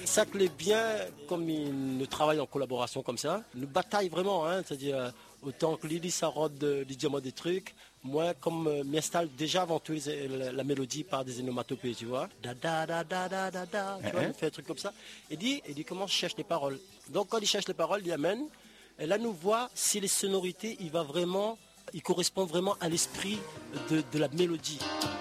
ça que les bien, comme ils travaillent en collaboration comme ça, nous bataillent vraiment, hein, c'est-à-dire autant que Lily s'arrode de dire des trucs, moi comme m'installe déjà avant tout la mélodie par des onomatopées, tu vois, da da da da da da da, tu vois, il fait un truc comme ça, et dit comment je cherche les paroles. Donc quand il cherche les paroles, il amène, et là nous voit si les sonorités, il correspond vraiment à l'esprit de la mélodie.